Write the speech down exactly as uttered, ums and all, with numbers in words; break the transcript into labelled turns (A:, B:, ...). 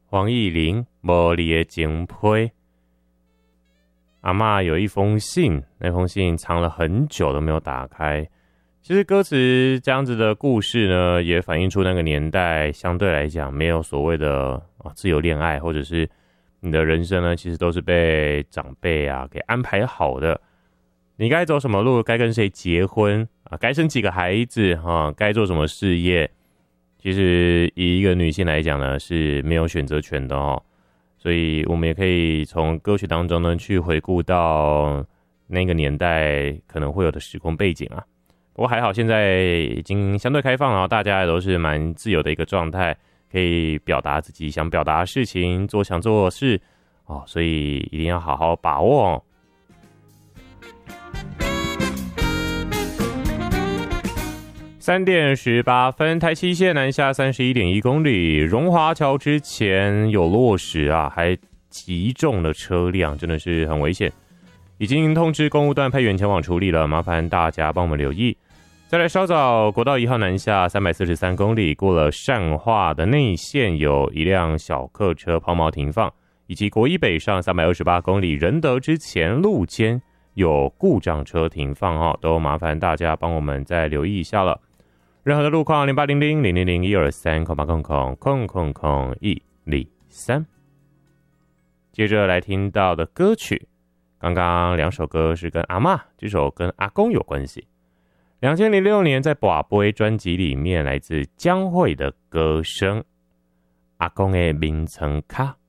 A: 黄义玲无你的情批。阿嬷有一封信，那封信藏了很久都没有打开。其实歌词这样子的故事呢，也反映出那个年代相对来讲没有所谓的、哦、自由恋爱，或者是你的人生呢，其实都是被长辈啊给安排好的。你该走什么路，该跟谁结婚啊，该生几个孩子啊，该做什么事业，其实以一个女性来讲呢，是没有选择权的哦。所以我们也可以从歌曲当中呢，去回顾到那个年代可能会有的时空背景啊。不过还好，现在已经相对开放了，大家也都是蛮自由的一个状态，可以表达自己想表达的事情，做想做的事哦，所以一定要好好把握哦。三点十八分，台七线南下三十一点一公里，荣华桥之前有落石啊，还击中了车辆，真的是很危险。已经通知公务段派员前往处理了，麻烦大家帮我们留意。再来稍早，国道一号南下三百四十三公里，过了善化的内线有一辆小客车抛锚停放，以及国一北上三百二十八公里仁德之前路肩有故障车停放哦，都麻烦大家帮我们再留意一下了。任何的路况零八零零零零零一二三空八空空空空空一零三。接着来听到的歌曲，刚刚两首歌是跟阿嬷，这首跟阿公有关系。二零零六年在跋杯专辑里面，来自江蕙的歌声《阿公的眠床卡》。